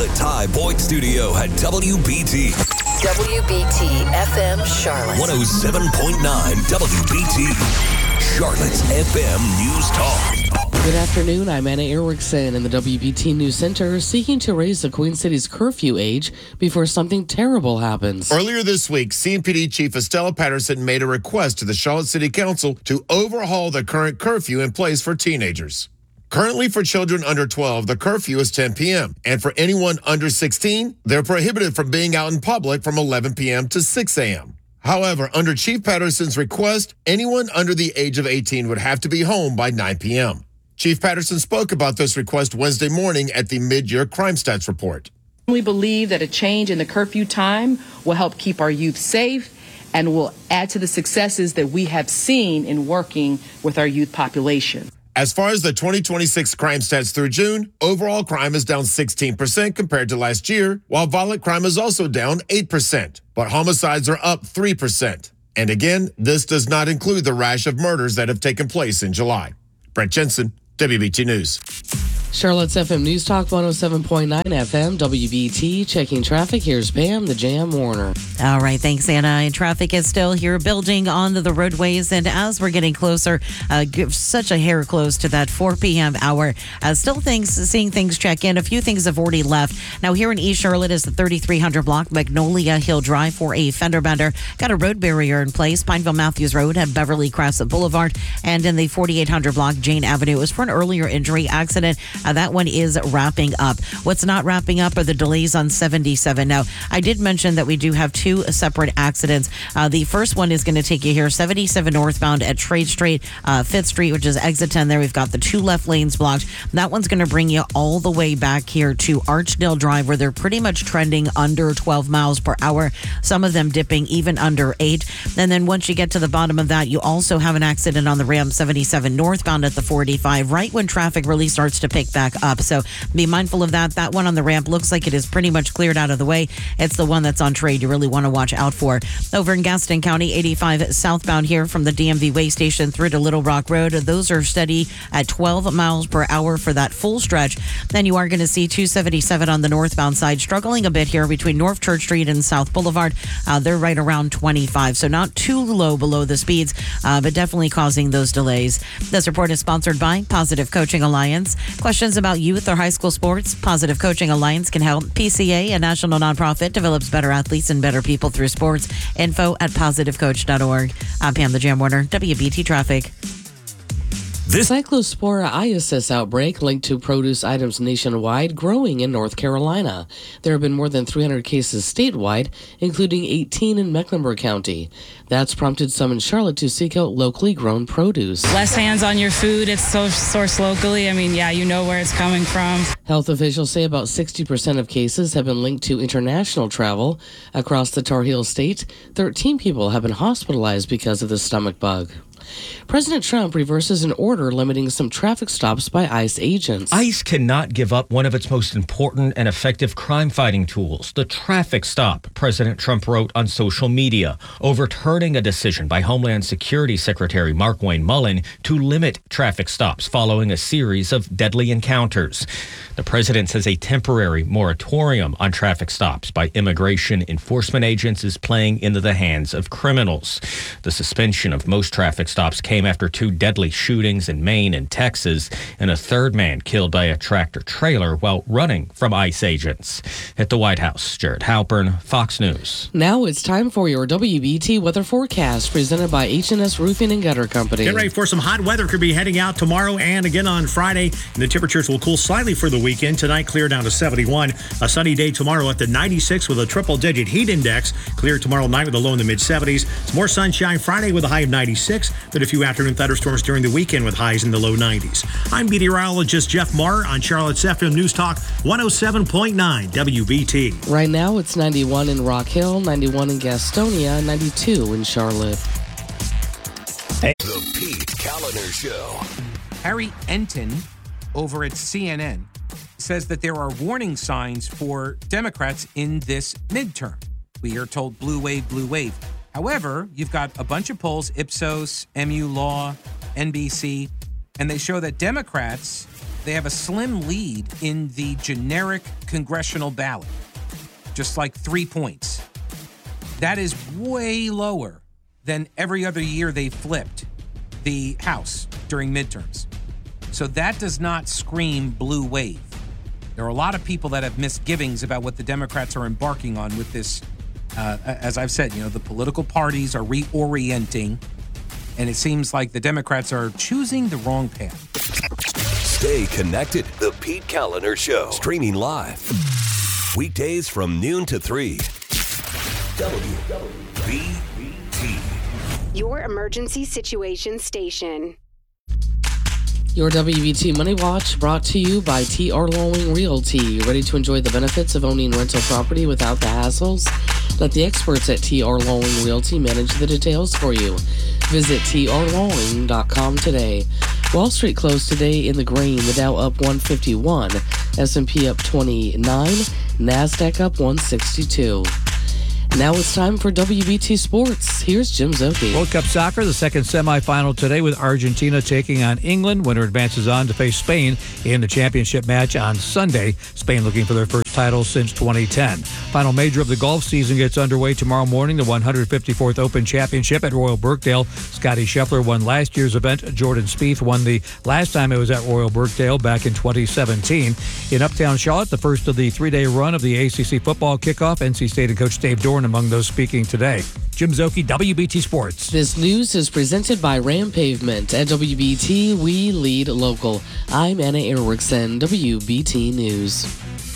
the Ty Boyd Studio at WBT. WBT FM Charlotte. 107.9 WBT. Charlotte's FM News Talk. Good afternoon. I'm Anna Erickson in the WBT News Center, seeking to raise the Queen City's curfew age before something terrible happens. Earlier this week, CMPD Chief Estella Patterson made a request to the Charlotte City Council to overhaul the current curfew in place for teenagers. Currently, for children under 12, the curfew is 10 p.m. And for anyone under 16, they're prohibited from being out in public from 11 p.m. to 6 a.m. However, under Chief Patterson's request, anyone under the age of 18 would have to be home by 9 p.m. Chief Patterson spoke about this request Wednesday morning at the mid-year crime stats report. We believe that a change in the curfew time will help keep our youth safe and will add to the successes that we have seen in working with our youth population. As far as the 2026 crime stats through June, overall crime is down 16% compared to last year, while violent crime is also down 8%, but homicides are up 3%. And again, this does not include the rash of murders that have taken place in July. Brent Jensen, WBT News. Charlotte's FM News Talk 107.9 FM, WBT. Checking traffic. Here's Pam, the Jam Warner. All right. Thanks, Anna. And traffic is still here building onto the roadways. And as we're getting closer, such a hair close to that 4 p.m. hour, still seeing things check in. A few things have already left. Now, here in East Charlotte is the 3300 block, Magnolia Hill Drive for a fender bender. Got a road barrier in place. Pineville Matthews Road at Beverly Crest Boulevard. And in the 4800 block, Jane Avenue is for an earlier injury accident. That one is wrapping up. What's not wrapping up are the delays on 77. Now, I did mention that we do have two separate accidents. The first one is going to take you here, 77 northbound at Trade Street, 5th Street, which is exit 10 there. We've got the two left lanes blocked. That one's going to bring you all the way back here to Archdale Drive, where they're pretty much trending under 12 miles per hour. Some of them dipping even under 8. And then once you get to the bottom of that, you also have an accident on the Ram 77 northbound at the 485, right when traffic really starts to pick back up. So be mindful of that. That one on the ramp looks like it is pretty much cleared out of the way. It's the one that's on Trade you really want to watch out for. Over in Gaston County, 85 southbound here from the DMV way station through to Little Rock Road. Those are steady at 12 miles per hour for that full stretch. Then you are going to see 277 on the northbound side, struggling a bit here between North Church Street and South Boulevard. They're right around 25, so not too low below the speeds, but definitely causing those delays. This report is sponsored by Positive Coaching Alliance. Questions about youth or high school sports? Positive Coaching Alliance can help. PCA, a national nonprofit, develops better athletes and better people through sports. Info at positivecoach.org. I'm Pam the Jam Warner, WBT Traffic. This Cyclospora iasis outbreak linked to produce items nationwide growing in North Carolina. There have been more than 300 cases statewide, including 18 in Mecklenburg County. That's prompted some in Charlotte to seek out locally grown produce. Less hands on your food. It's sourced locally. I mean, you know where it's coming from. Health officials say about 60% of cases have been linked to international travel. Across the Tar Heel state, 13 people have been hospitalized because of the stomach bug. President Trump reverses an order limiting some traffic stops by ICE agents. ICE cannot give up one of its most important and effective crime-fighting tools, the traffic stop, President Trump wrote on social media, overturning a decision by Homeland Security Secretary Markwayne Mullin to limit traffic stops following a series of deadly encounters. The president says a temporary moratorium on traffic stops by immigration enforcement agents is playing into the hands of criminals. The suspension of most traffic stops came after two deadly shootings in Maine and Texas, and a third man killed by a tractor-trailer while running from ICE agents. At the White House, Jared Halpern, Fox News. Now it's time for your WBT weather forecast presented by H&S Roofing and Gutter Company. Get ready for some hot weather. Could be heading out tomorrow and again on Friday. And the temperatures will cool slightly for the weekend. Tonight, clear down to 71. A sunny day tomorrow at the 96 with a triple-digit heat index. Clear tomorrow night with a low in the mid-70s. It's more sunshine Friday with a high of 96. Then a few afternoon thunderstorms during the weekend with highs in the low 90s. I'm meteorologist Jeff Marr on Charlotte's FM News Talk 107.9 WBT. Right now, it's 91 in Rock Hill, 91 in Gastonia, 92 in Charlotte. The Pete Kaliner Show. Harry Enton over at CNN says that there are warning signs for Democrats in this midterm. We are told blue wave, blue wave. However, you've got a bunch of polls, Ipsos, MU Law, NBC, and they show that Democrats They have a slim lead in the generic congressional ballot, just like 3 points. That is way lower than every other year they flipped the House during midterms. So that does not scream blue wave. There are a lot of people that have misgivings about what the Democrats are embarking on with this. As I've said, the political parties are reorienting, and it seems like the Democrats are choosing the wrong path. Stay connected. The Pete Kaliner Show. Streaming live. Weekdays from noon to 3. WBT. Your emergency situation station. Your WBT Money Watch brought to you by T.R. Lowing Realty. Ready to enjoy the benefits of owning rental property without the hassles? Let the experts at T.R. Lowing Realty manage the details for you. Visit trlowing.com today. Wall Street closed today in the green. The Dow up 151, S&P up 29, NASDAQ up 162. Now it's time for WBT Sports. Here's Jim Zoki. World Cup Soccer, the second semifinal today with Argentina taking on England. Winner advances on to face Spain in the championship match on Sunday. Spain looking for their first title since 2010. Final major of the golf season gets underway tomorrow morning. The 154th Open Championship at Royal Birkdale. Scottie Scheffler won last year's event. Jordan Spieth won the last time it was at Royal Birkdale back in 2017. In Uptown Charlotte, the first of the three-day run of the ACC football kickoff. NC State and Coach Dave Dorn among those speaking today. Jim Zoki, WBT Sports. This news is presented by Ram Pavement. At WBT, we lead local. I'm Anna Erickson, WBT News.